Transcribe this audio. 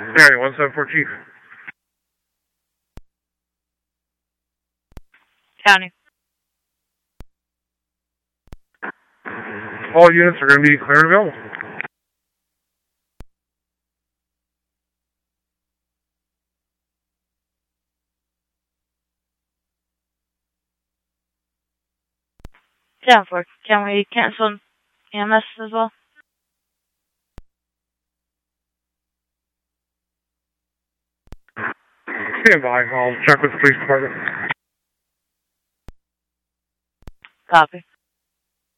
Area 174 Chief. County. All units are going to be clear and available. Down for. Can we cancel EMS as well? Stand by. I'll check with the police department. Copy.